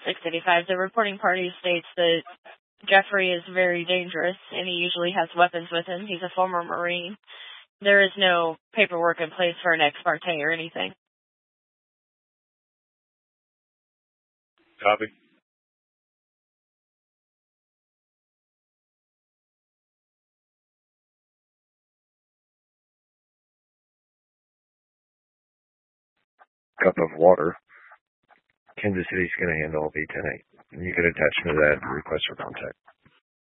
685, the reporting party states that Jeffrey is very dangerous, and he usually has weapons with him. He's a former Marine. There is no paperwork in place for an ex parte or anything. Copy. Cup of water. Kansas City's going to handle B-10-8. And you can attach me to that and request for contact.